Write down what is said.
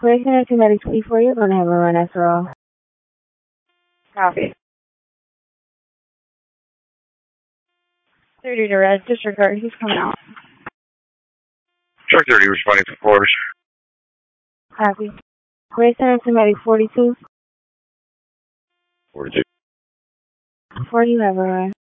Racing and somebody speak for you, gonna have a run after all. Copy. 30 to red, disregard, he's coming out. Truck 30 responding to quarters. Copy. Racing and somebody 42. 42. 40, have a run.